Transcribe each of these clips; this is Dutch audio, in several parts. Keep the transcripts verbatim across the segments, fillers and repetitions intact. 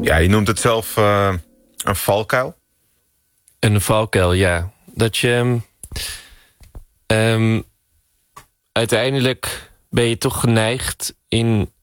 Ja, je noemt het zelf uh, een valkuil. Een valkuil, ja. Dat je... Um, uiteindelijk ben je toch geneigd in...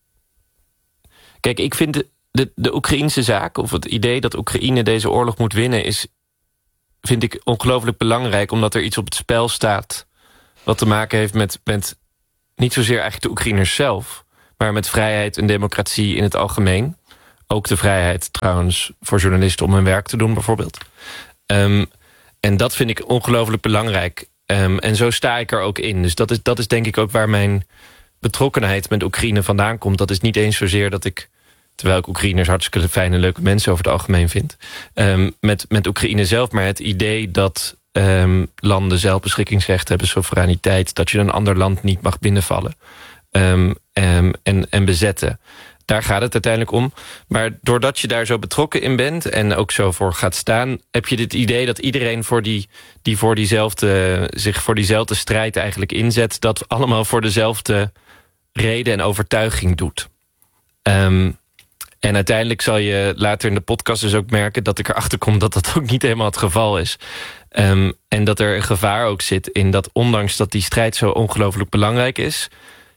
Kijk, ik vind de, de, de Oekraïnse zaak, of het idee dat Oekraïne deze oorlog moet winnen, is, vind ik ongelooflijk belangrijk, omdat er iets op het spel staat wat te maken heeft met, met niet zozeer eigenlijk de Oekraïners zelf, maar met vrijheid en democratie in het algemeen. Ook de vrijheid trouwens voor journalisten om hun werk te doen bijvoorbeeld. Um, en dat vind ik ongelooflijk belangrijk. Um, en zo sta ik er ook in. Dus dat is, dat is denk ik ook waar mijn betrokkenheid met Oekraïne vandaan komt. Dat is niet eens zozeer dat ik, terwijl ik Oekraïners hartstikke fijne, leuke mensen over het algemeen vind, um, met, met Oekraïne zelf, maar het idee dat um, landen zelfbeschikkingsrecht hebben, soevereiniteit, dat je een ander land niet mag binnenvallen um, um, en, en bezetten. Daar gaat het uiteindelijk om. Maar doordat je daar zo betrokken in bent en ook zo voor gaat staan, heb je dit idee dat iedereen voor die, die voor diezelfde, zich voor diezelfde strijd eigenlijk inzet, dat allemaal voor dezelfde reden en overtuiging doet. Um, en uiteindelijk zal je later in de podcast dus ook merken dat ik erachter kom dat dat ook niet helemaal het geval is. Um, en dat er een gevaar ook zit in dat, ondanks dat die strijd zo ongelooflijk belangrijk is,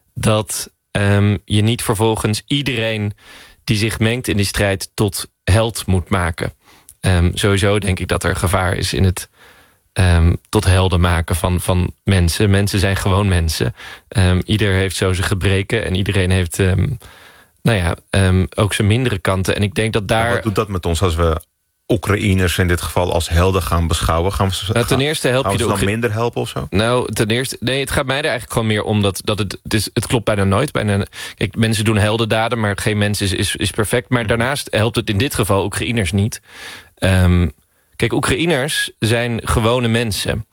dat um, je niet vervolgens iedereen die zich mengt in die strijd tot held moet maken. Um, sowieso denk ik dat er gevaar is in het um, tot helden maken van, van mensen. Mensen zijn gewoon mensen. Um, ieder heeft zo zijn gebreken en iedereen heeft um, nou ja, um, ook zijn mindere kanten. En ik denk dat daar... Ja, wat doet dat met ons als we Oekraïners in dit geval als helden gaan beschouwen? Gaan we, nou, ten eerste help gaan we je ze de dan Oekra- minder helpen of zo? Nou, ten eerste... Nee, het gaat mij er eigenlijk gewoon meer om dat, dat het... Het, is, het klopt bijna nooit. Bijna, kijk, mensen doen heldendaden, maar geen mens is, is, is perfect. Maar daarnaast helpt het in dit geval Oekraïners niet. Um, kijk, Oekraïners zijn gewone mensen.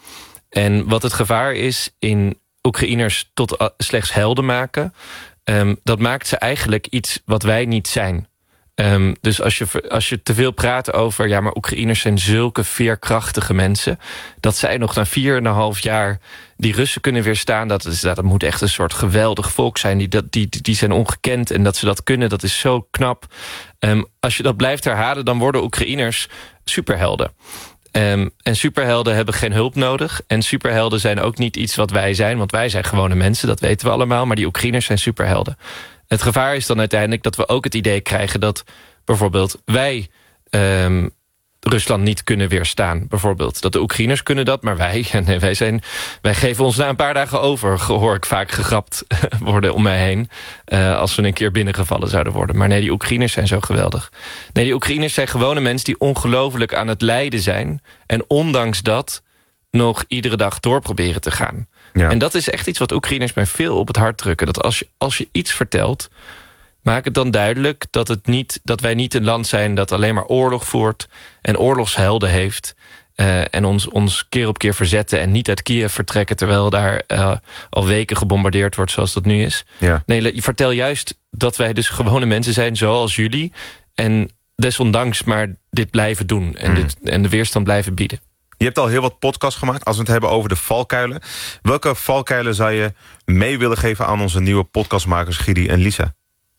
En wat het gevaar is in Oekraïners tot uh, slechts helden maken, Um, dat maakt ze eigenlijk iets wat wij niet zijn. Um, dus als je, als je te veel praat over, ja, maar Oekraïners zijn zulke veerkrachtige mensen, dat zij nog na vier en een half jaar die Russen kunnen weerstaan, dat, is, dat moet echt een soort geweldig volk zijn. Die, dat, die, die zijn ongekend en dat ze dat kunnen, dat is zo knap. Um, als je dat blijft herhalen, dan worden Oekraïners superhelden. Um, en superhelden hebben geen hulp nodig. En superhelden zijn ook niet iets wat wij zijn, want wij zijn gewone mensen, dat weten we allemaal. Maar die Oekraïners zijn superhelden. Het gevaar is dan uiteindelijk dat we ook het idee krijgen dat bijvoorbeeld wij um, Rusland niet kunnen weerstaan. Bijvoorbeeld dat de Oekraïners kunnen dat, maar wij, nee, wij, zijn, wij geven ons na een paar dagen over, hoor ik vaak gegrapt worden om mij heen, uh, als we een keer binnengevallen zouden worden. Maar nee, die Oekraïners zijn zo geweldig. Nee, die Oekraïners zijn gewone mensen die ongelooflijk aan het lijden zijn en ondanks dat nog iedere dag door proberen te gaan. Ja. En dat is echt iets wat Oekraïners mij veel op het hart drukken. Dat als je, als je iets vertelt, maak het dan duidelijk dat, het niet, dat wij niet een land zijn dat alleen maar oorlog voert en oorlogshelden heeft. Uh, en ons, ons keer op keer verzetten en niet uit Kiev vertrekken terwijl daar uh, al weken gebombardeerd wordt zoals dat nu is. Ja. Nee, je vertel juist dat wij dus gewone mensen zijn zoals jullie en desondanks maar dit blijven doen en, mm. dit, en de weerstand blijven bieden. Je hebt al heel wat podcasts gemaakt. Als we het hebben over de valkuilen. Welke valkuilen zou je mee willen geven aan onze nieuwe podcastmakers Giri en Lisa?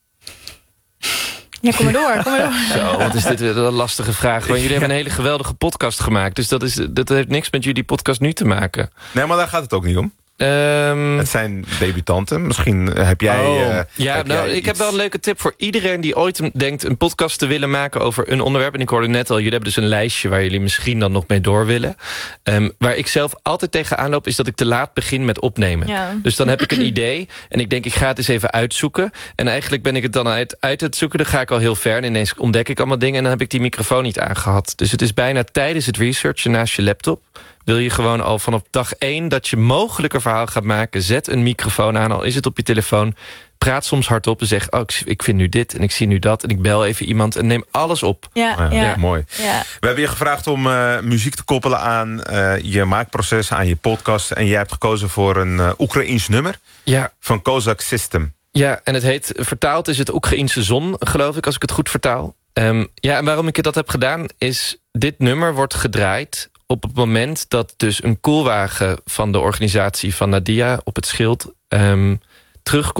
Ja, kom maar door. Kom maar door. Zo, wat is dit een lastige vraag. Want jullie hebben een hele geweldige podcast gemaakt. Dus dat, is, dat heeft niks met jullie podcast nu te maken. Nee, maar daar gaat het ook niet om. Um, het zijn debutanten. Misschien heb jij... Oh, uh, ja, heb nou, jij ik iets... heb wel een leuke tip voor iedereen die ooit denkt een podcast te willen maken over een onderwerp. En ik hoorde net al, jullie hebben dus een lijstje waar jullie misschien dan nog mee door willen. Um, waar ik zelf altijd tegenaan loop, is dat ik te laat begin met opnemen. Ja. Dus dan heb ik een idee en ik denk, ik ga het eens even uitzoeken. En eigenlijk ben ik het dan uit, uit het zoeken. Dan ga ik al heel ver en ineens ontdek ik allemaal dingen en dan heb ik die microfoon niet aangehad. Dus het is bijna tijdens het researchen naast je laptop. Wil je gewoon al vanaf dag één dat je mogelijk een verhaal gaat maken, zet een microfoon aan, al is het op je telefoon. Praat soms hardop en zeg, oh, ik vind nu dit en ik zie nu dat en ik bel even iemand en neem alles op. Ja, ja, ja. ja mooi. Ja. We hebben je gevraagd om uh, muziek te koppelen aan uh, je maakproces, aan je podcast. En jij hebt gekozen voor een uh, Oekraïens nummer ja. van Kozak System. Ja, en het heet, vertaald is het Oekraïense zon, geloof ik, als ik het goed vertaal. Um, ja, en waarom ik dat heb gedaan is, dit nummer wordt gedraaid op het moment dat dus een koelwagen van de organisatie van Nadia op het schild um, terugkomt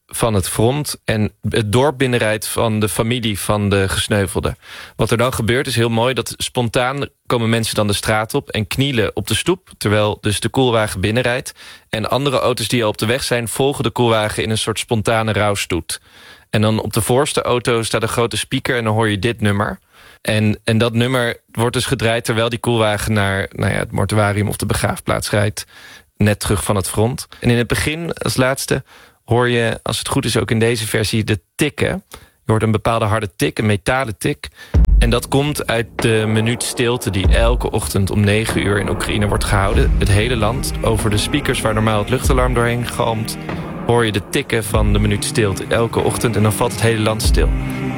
van het front en het dorp binnenrijdt van de familie van de gesneuvelde. Wat er dan gebeurt is heel mooi, dat spontaan komen mensen dan de straat op en knielen op de stoep, terwijl dus de koelwagen binnenrijdt. En andere auto's die al op de weg zijn, volgen de koelwagen in een soort spontane rouwstoet. En dan op de voorste auto staat een grote speaker en dan hoor je dit nummer. En, en dat nummer wordt dus gedraaid terwijl die koelwagen naar nou ja, het mortuarium of de begraafplaats rijdt, net terug van het front. En in het begin, als laatste, hoor je, als het goed is ook in deze versie, de tikken. Je hoort een bepaalde harde tik, een metalen tik. En dat komt uit de minuut stilte die elke ochtend om negen uur in Oekraïne wordt gehouden. Het hele land, over de speakers waar normaal het luchtalarm doorheen galmt, hoor je de tikken van de minuut stilte elke ochtend en dan valt het hele land stil.